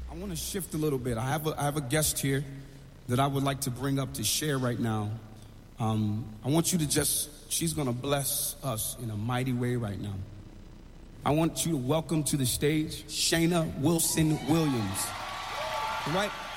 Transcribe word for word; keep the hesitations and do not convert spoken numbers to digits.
I want to shift a little bit. I have a, I have a guest here that I would like to bring up to share right now. Um, I want you to just, she's going to bless us in a mighty way right now. I want you to welcome to the stage Shayna Wilson Williams. All right?